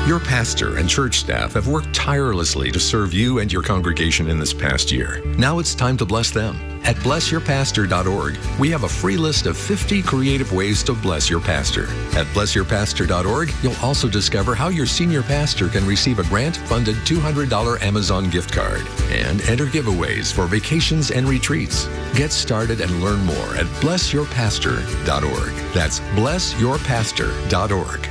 Your pastor and church staff have worked tirelessly to serve you and your congregation in this past year. Now it's time to bless them. At blessyourpastor.org, we have a free list of 50 creative ways to bless your pastor. At blessyourpastor.org, you'll also discover how your senior pastor can receive a grant-funded $200 Amazon gift card and enter giveaways for vacations and retreats. Get started and learn more at blessyourpastor.org. That's blessyourpastor.org.